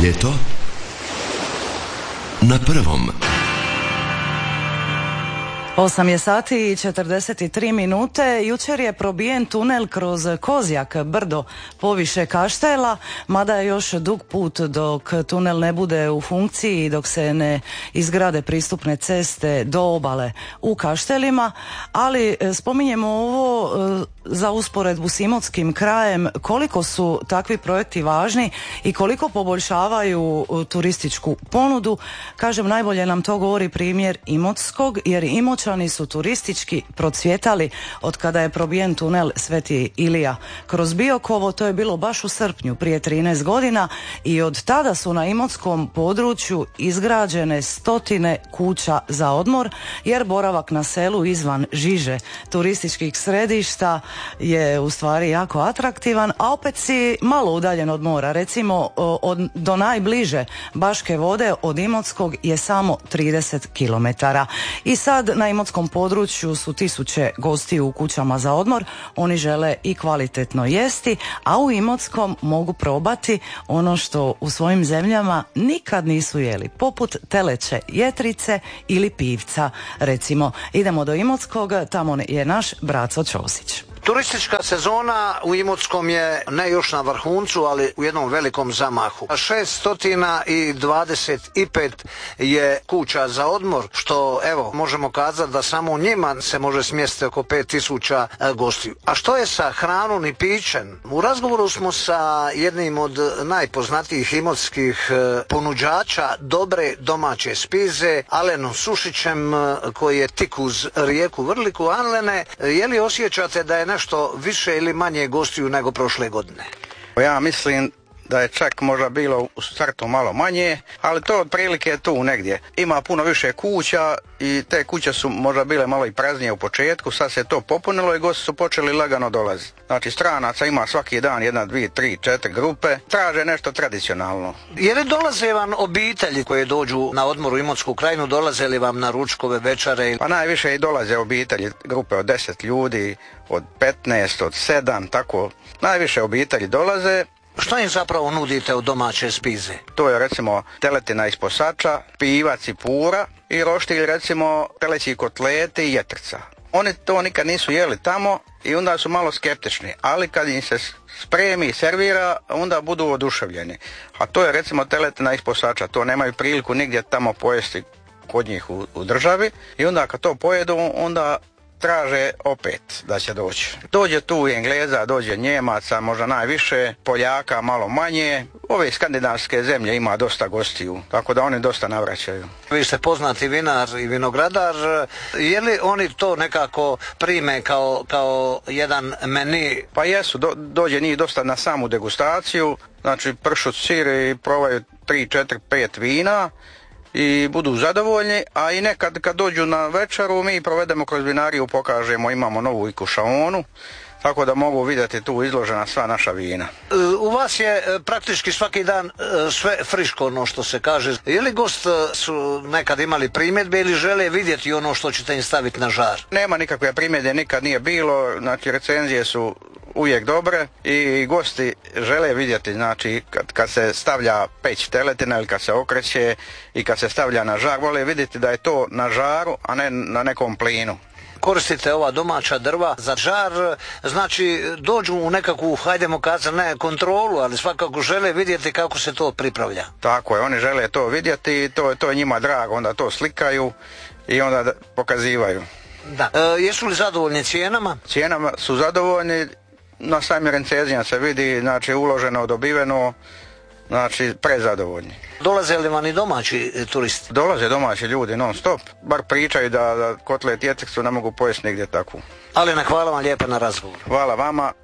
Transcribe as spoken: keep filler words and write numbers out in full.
Ljeto na prvom. osam je sati i četrdeset tri minute. Jučer je probijen tunel kroz Kozjak, brdo poviše Kaštela, mada je još dug put dok tunel ne bude u funkciji i dok se ne izgrade pristupne ceste do obale u Kaštelima, ali spominjemo ovo za usporedbu s Imotskim krajem, koliko su takvi projekti važni i koliko poboljšavaju turističku ponudu. Kažem, najbolje nam to govori primjer Imotskog, jer Imoćani su turistički procvjetali od kada je probijen tunel Sveti Ilija kroz Biokovo. To je bilo baš u srpnju prije trinaest godina i od tada su na imotskom području izgrađene stotine kuća za odmor, jer boravak na selu izvan žiže turističkih središta je u stvari jako atraktivan, a opet si malo udaljen od mora. Recimo od, do najbliže Baške Vode od Imotskog je samo trideset kilometara. I sad na imotskom području su tisuće gostiju u kućama za odmor. Oni žele i kvalitetno jesti, a u Imotskom mogu probati ono što u svojim zemljama nikad nisu jeli, poput teleće jetrice ili pivca. Recimo, idemo do Imotskog, tamo je naš Braco Ćosić. Turistička sezona u Imotskom je ne još na vrhuncu, ali u jednom velikom zamahu. šesto dvadeset pet je kuća za odmor, što evo možemo kazati da samo u njima se može smjestiti oko pet tisuća gostiju. A što je sa hranom i pićem? U razgovoru smo sa jednim od najpoznatijih imotskih ponuđača dobre domaće spize, Alenom Sušićem, koji je tik uz rijeku Vrliku. Alene, je li osjećate da je nešto više ili manje gostiju nego prošle godine? Ja mislim da je čak možda bilo u startu malo manje, ali to otprilike je tu negdje. Ima puno više kuća i te kuće su možda bile malo i praznije u početku, sad se to popunilo i gosti su počeli lagano dolaziti. Znači stranaca ima svaki dan jedna, dvije, tri, četiri grupe, traže nešto tradicionalno. Je li dolaze vam obitelji koje dođu na odmor u Imotsku krajinu, dolaze li vam na ručkove, večere? Pa najviše i dolaze obitelji, grupe od deset ljudi, od petnaest, od sedam, tako. Najviše obitelji dolaze. Što im zapravo nudite od domaće spize? To je recimo teletina iz posača, pivac i pura i roštilj, recimo teleći kotleti i jetrica. Oni to nikad nisu jeli tamo i onda su malo skeptični, ali kad im se spremi i servira, onda budu oduševljeni. A to je recimo teletina iz posača, to nemaju priliku nigdje tamo pojesti kod njih u, u državi i onda kad to pojedu, onda traže opet da će doći. Dođe tu i Engleza, dođe Njemaca, možda najviše, Poljaka malo manje. Ove skandinavske zemlje ima dosta gostiju, tako da oni dosta navraćaju. Vi ste poznati vinar i vinogradar, je li oni to nekako prime kao, kao jedan meni? Pa jesu, do, dođe njih dosta na samu degustaciju, znači pršut, sir i probaju tri, četiri, pet vina i budu zadovoljni, a i nekad kad dođu na večeru mi provedemo kroz vinariju, pokažemo, imamo novu i kušaonu, tako da mogu vidjeti tu izložena sva naša vina. U vas je praktički svaki dan sve friško, ono što se kaže. Je li gost su nekad imali primjedbe ili žele vidjeti ono što ćete im staviti na žar? Nema nikakve primjedbe, nikad nije bilo, znači recenzije su uvijek dobre i gosti žele vidjeti, znači kad, kad se stavlja peć teletina ili kad se okreće i kad se stavlja na žar, vole vidjeti da je to na žaru, a ne na nekom plinu. Koristite ova domaća drva za žar, znači dođu u nekakvu, hajdemo kazati, ne kontrolu, ali svakako žele vidjeti kako se to pripravlja. Tako je, oni žele to vidjeti i to, to je njima drago, onda to slikaju i onda pokazivaju. Da. E, jesu li zadovoljni cijenama? Cijenama su zadovoljni, na samim recenzijama se vidi, znači uloženo, dobiveno, znači prezadovoljni. Dolaze li vam i domaći turisti? Dolaze domaći ljudi non stop, bar pričaju da, da kotlet jetricu ne mogu pojesti nigdje takvu. Alena, hvala vam lijepo na razgovor. Hvala vama.